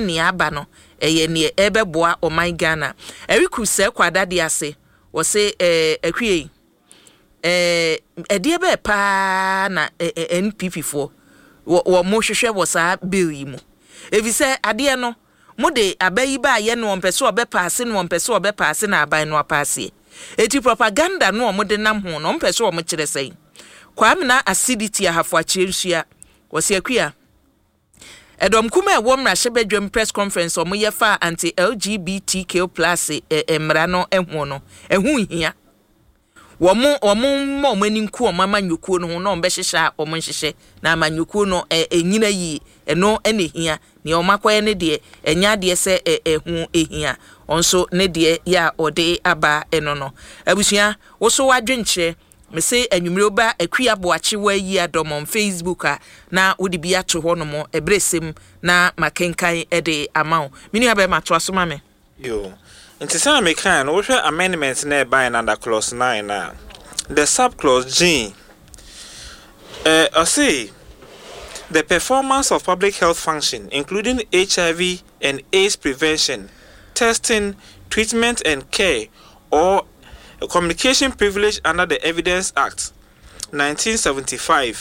ni aba no eye ni ebeboa o my Ghana Eriku se kwada de ase wo se akwie ede be pa na NPP for wo mo hwehwe wo sa bill yi mu evi se ade no mo de abayi ba ye no mpese obepaase no mpese obepaase na aban no apaase eti propaganda no mo de nam ho no mpese o mo kire sei kwame na acidity ahafo achiensua wo se akua Edom kuma e wom rahye bedwam press conference omo ye fa anti LGBTQ+ emra no ehu no ehu hia wo mo mani nku o mama nyukuo no ho no mbe hyehya o mo hyehye na amanyukuo no enyina yi eno ene hia ne o makoye ne de enya de se ehu ehia onso ne de ya ode aba eno no abusua wo so wadwenche me say anwumre oba akua boache wa yi adom on Facebook na wodi bia to ho no mo ebresem na makenkan ede amaw mini aba ma to asoma me yo nti say me kan wo hwe amendment na by under clause 9 na the sub clause G I say the performance of public health function including HIV and AIDS prevention testing treatment and care or a communication privilege under the Evidence Act 1975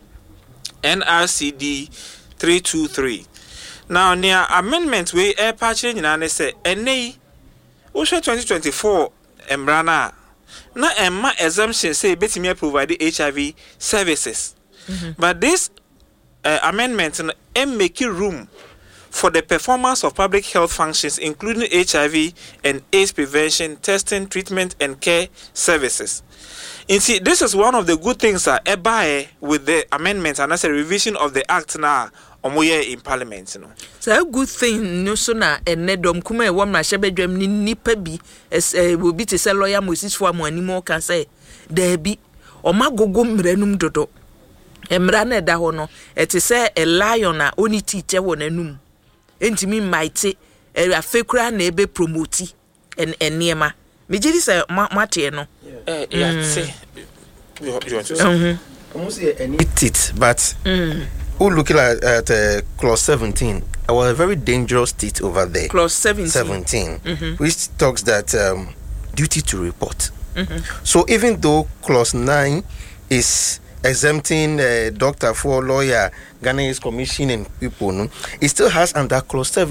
NRCD 323. Now near amendment we air patching in an say NA Osha 2024 embrana na emma exemption say betime provide HIV services. But this amendment make room for the performance of public health functions including HIV and AIDS prevention, testing, treatment and care services. You see, this is one of the good things with the amendments and as a revision of the act now in parliament. So a good thing no so na enedom kuma e wom na hyebedwam ni nipa bi will be to say lawyer Moses for mo animo can say there be o magogo mranum dodo. Emra na da ho no ete say a lion a oni teacher wo nanum. Entimi mighty afekura na ebe promote enema mejiri say mate no say you want to say almost it but who looking at clause 17 a very dangerous state over there clause 17 which talks that duty to report so even though clause 9 is exempting doctor for lawyer Ghanaians commission and people, no, it still has under clause 7